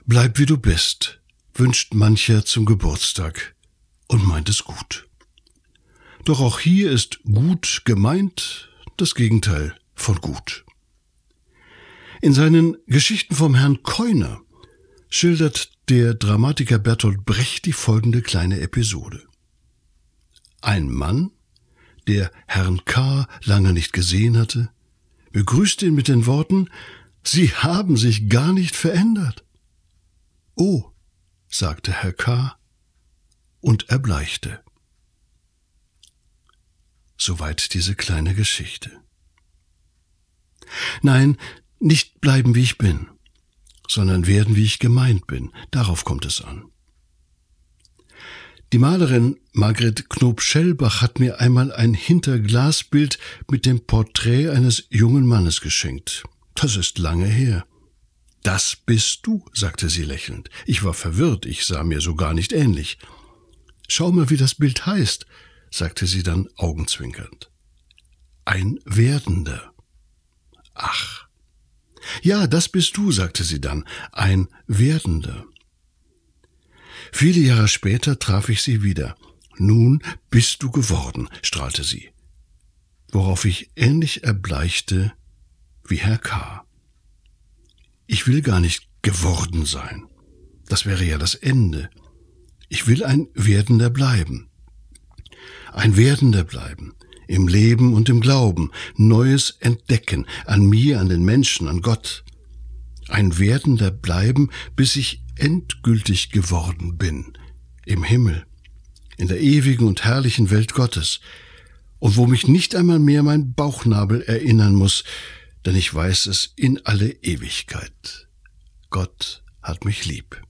Bleib wie du bist, wünscht mancher zum Geburtstag und meint es gut. Doch auch hier ist gut gemeint das Gegenteil von gut. In seinen Geschichten vom Herrn Keuner schildert der Dramatiker Bertolt Brecht die folgende kleine Episode. Ein Mann, der Herrn K. lange nicht gesehen hatte, begrüßte ihn mit den Worten: »Sie haben sich gar nicht verändert.« »Oh«, sagte Herr K. und erbleichte. Soweit diese kleine Geschichte. Nein, nicht bleiben, wie ich bin, sondern werden, wie ich gemeint bin. Darauf kommt es an. Die Malerin Margret Knob-Schellbach hat mir einmal ein Hinterglasbild mit dem Porträt eines jungen Mannes geschenkt. Das ist lange her. »Das bist du«, sagte sie lächelnd. Ich war verwirrt, ich sah mir so gar nicht ähnlich. »Schau mal, wie das Bild heißt«, sagte sie dann augenzwinkernd. »Ein Werdender.« »Ach.« »Ja, das bist du«, sagte sie dann, »ein Werdender.« Viele Jahre später traf ich sie wieder. »Nun bist du geworden«, strahlte sie, worauf ich ähnlich erbleichte wie Herr K. Ich will gar nicht geworden sein. Das wäre ja das Ende. Ich will ein Werdender bleiben. Ein Werdender bleiben, im Leben und im Glauben, Neues entdecken, an mir, an den Menschen, an Gott. Ein Werdender bleiben, bis ich endgültig geworden bin, im Himmel, in der ewigen und herrlichen Welt Gottes, und wo mich nicht einmal mehr mein Bauchnabel erinnern muss, denn ich weiß es in alle Ewigkeit. Gott hat mich lieb.